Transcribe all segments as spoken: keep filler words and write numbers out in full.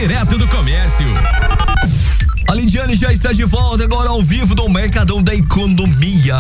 direto do comércio. A Lidiane já está de volta agora ao vivo do Mercadão da Economia.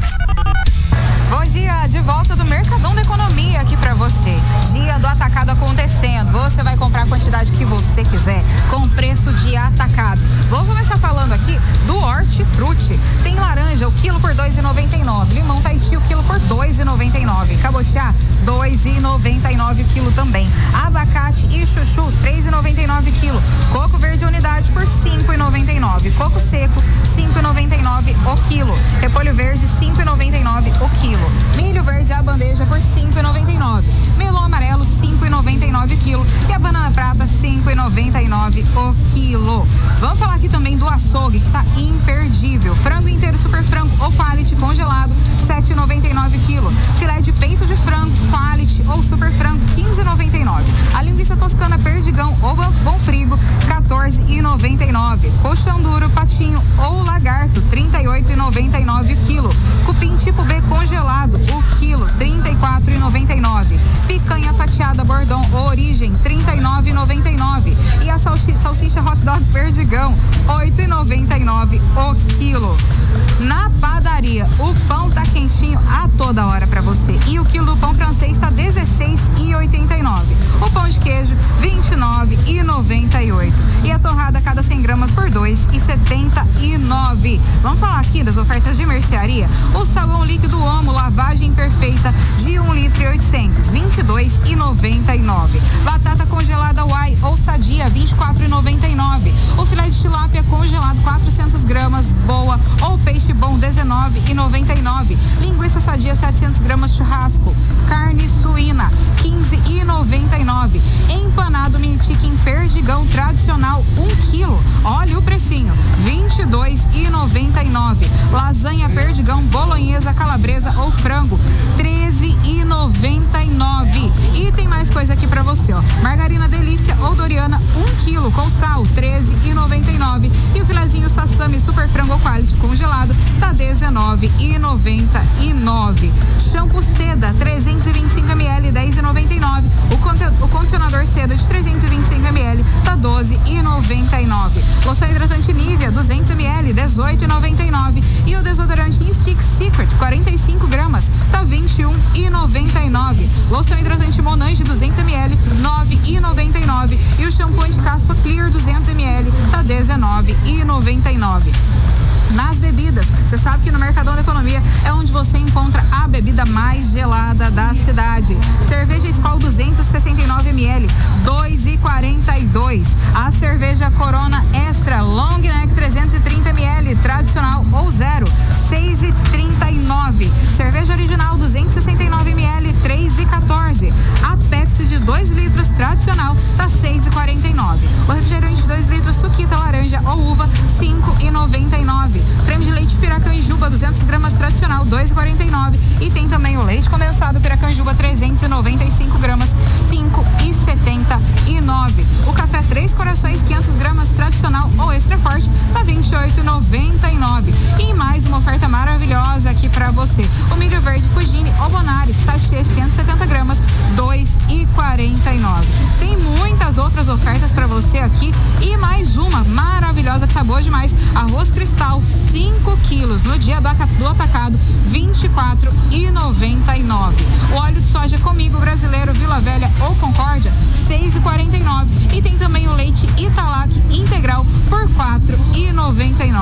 Bom dia, de volta do Mercadão da Economia aqui pra você. Dia do atacado acontecendo. Você vai comprar a quantidade que você quiser com preço de atacado. Vou começar falando aqui do Hortifruti. Tem laranja, o quilo por dois reais e noventa e nove. Limão Tahiti, o quilo por dois reais e noventa e nove. Cabotiá, dois reais e noventa e nove o quilo também. Abacate e chuchu, três reais e noventa e nove o quilo. Coco verde unidade por cinco reais e noventa e nove. Coco seco, cinco reais e noventa e nove o quilo. Repolho verde, cinco reais e noventa e nove o quilo. Milho verde a bandeja por cinco reais e noventa e nove. Melão amarelo, cinco reais e noventa e nove o quilo. E a banana prata, cinco reais e noventa e nove o quilo. Vamos falar aqui também do açougue, que tá imperdível. Frango inteiro super frango ou quality congelado, sete reais e noventa e nove o quilo. Filé de peito de frango, quality ou super frango, quinze reais e noventa e nove. A linguiça toscana perdigão ou bom frigo, quatorze reais e noventa e nove. Colchão duro, patinho ou lagarto, trinta e oito reais e noventa e nove o quilo. Cupim tipo B congelado, o quilo, trinta e quatro reais e noventa e nove. Picanha fatiada Bordon ou Origem, trinta e nove reais e noventa e nove. E a salsicha, salsicha hot dog perdigão, oito reais e noventa e nove o quilo. Na padaria, o pão tá quentinho a toda hora para você. E o quilo do pão francês tá dezesseis reais e oitenta e nove. O pão de queijo, vinte e nove reais e noventa e oito. E a torrada cada cem gramas por dois reais e setenta e nove. Vamos falar aqui das ofertas de mercearia? O sabão líquido Omo, lavagem perfeita de um litro e oitocentos, vinte e dois reais e noventa e nove. Batata congelada Uai ou Sadia, vinte e quatro reais e noventa e nove. O filé de tilápia congelado, quatrocentas gramas, boa ou peixe bom, dezenove reais e noventa e nove. Linguiça Sadia, setecentas gramas, churrasco. Carne suína, quinze reais e noventa e nove. Empanado mini chicken perdigão tradicional, um quilo. Olha o precinho, vinte e dois reais e noventa e nove. Lasanha perdigão bolonhesa, calabresa ou frango, treze reais e noventa e nove. E tem mais coisa aqui pra você, ó. Margarina Delícia ou Doriana, um quilo com sal, treze reais e noventa e nove. E o filezinho Sassami super frango ou quality congelado tá dezenove reais e noventa e nove. Shampoo Seda trezentos e vinte e cinco mililitros, dez reais e noventa e nove. O, conte, o condicionador Seda de trezentos e vinte e cinco mililitros tá doze reais e noventa e nove. Loção hidratante Nivea duzentos mililitros, dezoito reais e noventa e nove. E o desodorante Instinct Secret quarenta e cinco gramas tá vinte e um reais e noventa e nove. Loção hidratante Monange duzentos mililitros, nove reais e noventa e nove. E o shampoo anti-caspa Clear duzentos mililitros tá dezenove reais e noventa e nove. Nas bebidas, você sabe que no Mercadão da Economia é onde você encontra a bebida mais gelada da cidade. Cerveja Skol duzentos e sessenta e nove mililitros, dois reais e quarenta e dois. A cerveja Corona Extra Long Neck trezentos e trinta mililitros, tradicional ou zero, seis reais e trinta e nove. Cerveja original duzentos e sessenta e nove mililitros, três reais e quatorze. A Pepsi de dois litros tradicional tá seis reais e quarenta e nove. O refrigerante de dois litros Suquita laranja ou uva, cinco reais e noventa e nove. Creme de leite Piracanjuba duzentas gramas tradicional, dois reais e quarenta e nove. E tem também o leite condensado Piracanjuba trezentos e noventa e cinco gramas, cinco reais e setenta e nove. O café Três Corações quinhentas gramas tradicional ou extra forte tá vinte e oito reais e noventa e nove. E mais uma oferta maravilhosa aqui pra você. O milho verde Fugini ou Bonares sachê cento e setenta gramas, dois reais e quarenta e nove. Tem muitas outras ofertas pra você aqui e mais uma maravilhosa que tá boa demais. Arroz Cristal cinco quilos no dia do, do atacado, vinte e quatro reais e noventa e nove. O óleo de soja Comigo brasileiro Vila Velha ou Concórdia, seis reais e quarenta e nove.